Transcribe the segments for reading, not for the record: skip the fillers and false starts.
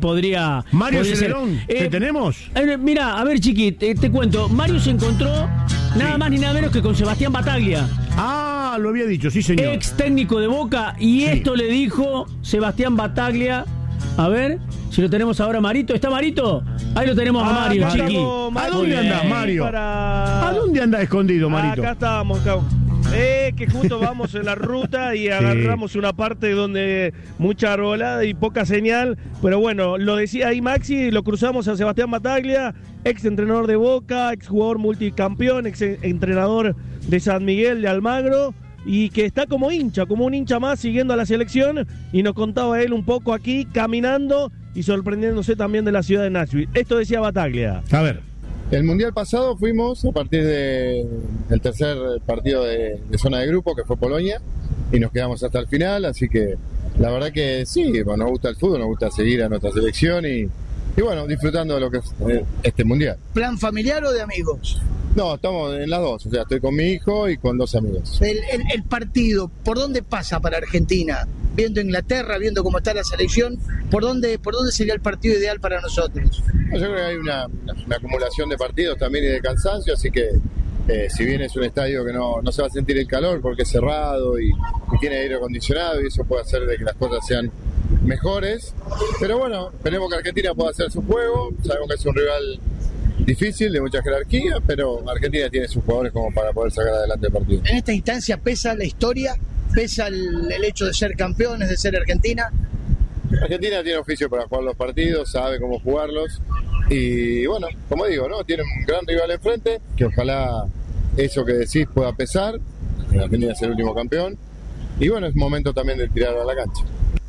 podría... Mario Celerón, ¿te tenemos? Mira, a ver, Chiqui, te cuento. Mario se encontró nada más ni nada menos que con Sebastián Battaglia. Ah, lo había dicho, sí, señor. Ex técnico de Boca, y esto le dijo Sebastián Battaglia. A ver, si lo tenemos ahora, Marito. ¿Está Marito? Ahí lo tenemos a Mario, Chiqui. ¿A dónde andás, Mario? ¿A dónde andás escondido, Marito? Acá estábamos, que justo vamos en la ruta y agarramos una parte donde mucha arbolada y poca señal, pero bueno, lo decía ahí Maxi, lo cruzamos a Sebastián Battaglia, ex entrenador de Boca, ex jugador multicampeón, ex entrenador de San Miguel de Almagro, y que está como un hincha más siguiendo a la selección, y nos contaba él un poco aquí, caminando y sorprendiéndose también de la ciudad de Nashville. Esto decía Battaglia. A ver. El Mundial pasado fuimos a partir del tercer partido de zona de grupo, que fue Polonia, y nos quedamos hasta el final, así que la verdad que sí, nos gusta el fútbol, nos gusta seguir a nuestra selección y bueno, disfrutando de lo que es este Mundial. ¿Plan familiar o de amigos? No, estamos en las dos, o sea, estoy con mi hijo y con 2 amigos. El partido, ¿por dónde pasa para Argentina? Viendo Inglaterra, viendo cómo está la selección, ¿por dónde sería el partido ideal para nosotros? Yo creo que hay una acumulación de partidos también y de cansancio, así que si bien es un estadio que no se va a sentir el calor porque es cerrado y tiene aire acondicionado y eso puede hacer de que las cosas sean mejores, pero bueno, esperemos que Argentina pueda hacer su juego, sabemos que es un rival difícil, de mucha jerarquía, pero Argentina tiene sus jugadores como para poder sacar adelante el partido. En esta instancia pesa la historia, pesa el hecho de ser campeones, de ser Argentina. Argentina tiene oficio para jugar los partidos, sabe cómo jugarlos y bueno, como digo, ¿no? Tiene un gran rival enfrente, que ojalá eso que decís pueda pesar. Argentina es el último campeón y bueno, es momento también de tirar a la cancha.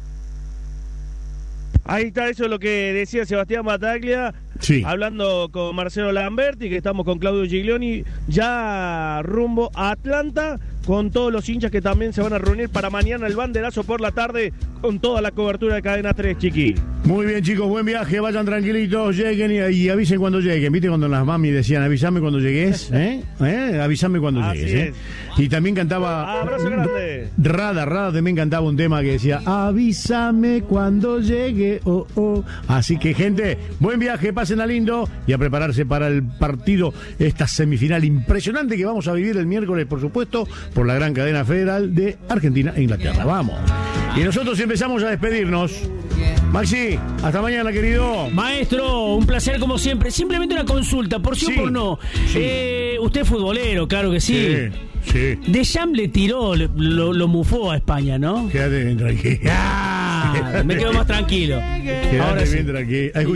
Ahí está, eso es lo que decía Sebastián Battaglia, hablando con Marcelo Lamberti, que estamos con Claudio Giglioni, ya rumbo a Atlanta, con todos los hinchas que también se van a reunir para mañana el banderazo por la tarde, con toda la cobertura de Cadena 3, Chiqui. Muy bien, chicos, buen viaje, vayan tranquilitos, lleguen y avisen cuando lleguen. ¿Viste cuando las mami decían, avísame cuando llegues? Avísame cuando llegues. Y también cantaba... ¡Abrazo grande! Rada también cantaba un tema que decía, avísame cuando llegue, Así que, gente, buen viaje, pasen a lindo y a prepararse para el partido, esta semifinal impresionante que vamos a vivir el miércoles, por supuesto, por la gran cadena federal de Argentina e Inglaterra. Vamos. Y nosotros empezamos a despedirnos. Maxi, hasta mañana, querido. Maestro, un placer como siempre. Simplemente una consulta, por sí o por no. Usted es futbolero, claro que sí. Sí. Deschamps le tiró, lo mufó a España, ¿no? Quédate bien tranquilo. Me quedo más tranquilo. Quédate bien tranquilo.